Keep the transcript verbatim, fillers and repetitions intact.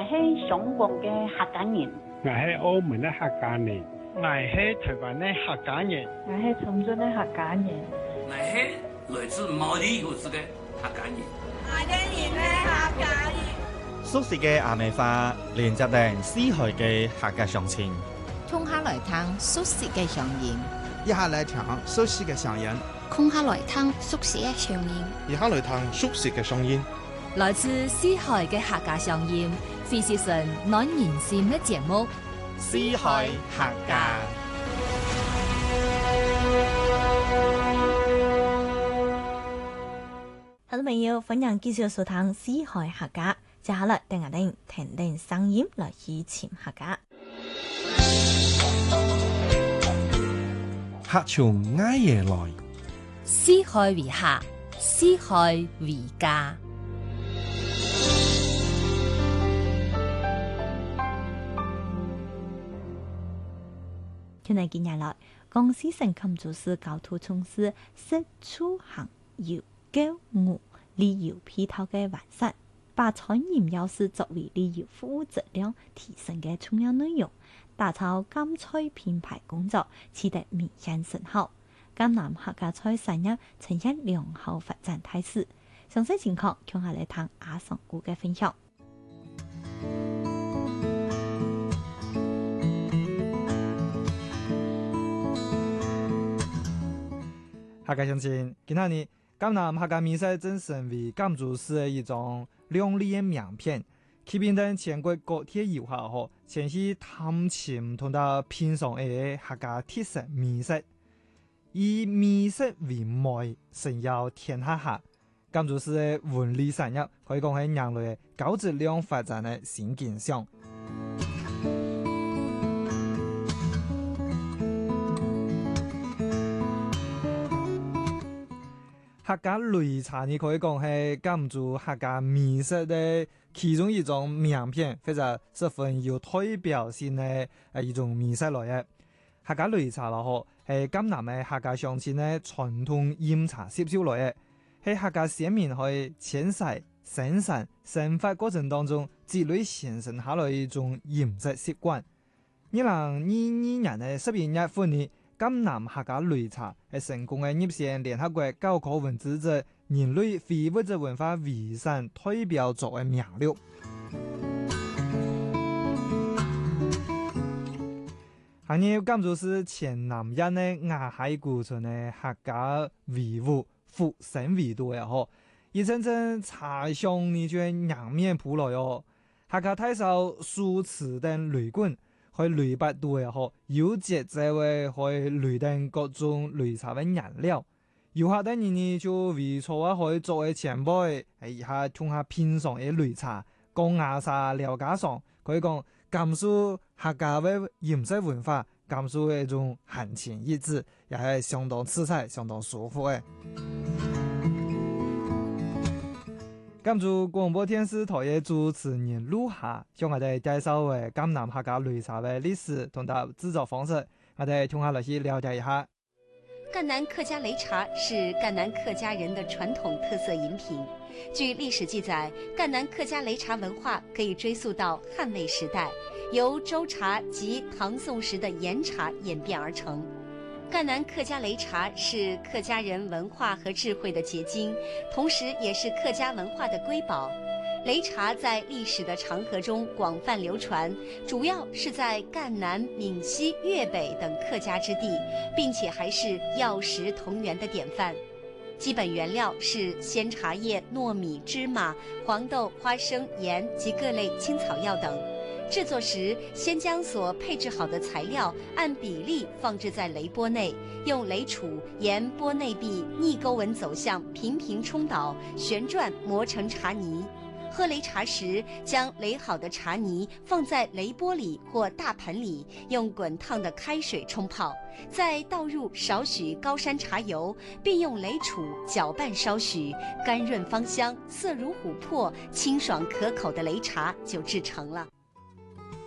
是香港嘅客家人， 我係澳門嘅客家人， 我係台灣嘅客家人， 我係深圳嘅客家人， 我係來自毛里求斯嘅客家人， 我哋係客家人。 熟悉嘅阿美花，連接定四海嘅客家鄉親。 通下來聽熟悉嘅鄉音， 一下來聽熟悉嘅鄉音， 空下來聽熟悉嘅鄉音， 一下來聽熟悉嘅鄉音。 來自四海嘅客家鄉音，非是神暖人心嘅節目。 四海客家。 好多朋友，歡迎繼續收聽四海客家。接下來等我哋聽聽聲音來以前客家。 客從挨夜來， 四海為客，四海為家。今日今日來，江西省贛州市交通從事食住行遊購物旅遊配套嘅完善，把餐飲優勢作為旅遊服務質量提升嘅重要內容，打造甘菜品牌工作取得明顯成效。甘南客家菜產業呈現良好發展態勢。詳細情況，聽下嚟聽阿桑姑嘅分享。 客家鄉親，今下日甘南客家美食正成為贛州市的一種亮麗的名片，吸引等全國各地遊客後前去探尋同埋品嘗嘅客家特色美食，以美食為媒，盛耀天下客。贛州市的文旅產業可以講係人類高質量發展的新景象。客家擂茶你可以講係贛州客家美食的其中一種名片，或者十分有代表性的一種美食來嘅。客家擂茶啦，嗬係甘南嘅客家鄉親嘅傳統飲茶習俗來嘅，係客家先民喺遷徙、生產、生活過程當中積累形成下來一種飲食習慣。二零二二年嘅十一月份呢，甘南客家擂茶係成功嘅入選聯合國教科文組織人類非物質文化遺產代表作嘅名錄。下日贛州市前南縣嘅雅海古村嘅客家威武福生味道嘅嗬，一陣陣茶香呢種迎面撲來哦，客家太守蘇詞等擂棍。去擂八度也好，有節制位去擂定各種擂茶嘅顏料。遊客等人呢就為錯啊，可以作為前輩，係下從下品嘗嘅擂茶，講牙茶了解上，可以講甘肅客家嘅飲食文化，甘肅嘅一種閒情逸致，也係相當刺激、相當舒服嘅。贛州廣播電視台嘅主持人陸夏向我哋介紹嘅甘南客家擂茶嘅歷史同埋製作方式，我哋聽下來去了解一下。 贛南客家擂茶是贛南客家人的傳統特色飲品。據歷史記載，贛南客家擂茶文化可以追溯到漢魏時代，由周茶及唐宋時的鹽茶演變而成。贛南客家擂茶是客家人文化和智慧的結晶，同時也是客家文化的瑰寶。擂茶在歷史的長河中廣泛流傳，主要是在贛南、閩西、粵北等客家之地，並且還是藥食同源的典範。基本原料是鮮茶葉、糯米、芝麻、黃豆、花生、鹽及各類青草藥等。製作時，先將所配置好的材料按比例放置在擂缽內，用擂杵沿缽內壁逆溝紋走向平平沖倒，旋轉磨成茶泥。喝擂茶時，將擂好的茶泥放在擂缽裡或大盆裡，用滾燙的開水沖泡，再倒入少許高山茶油，並用擂杵攪拌稍許，甘潤芳香、色如琥珀、清爽可口的擂茶就製成了。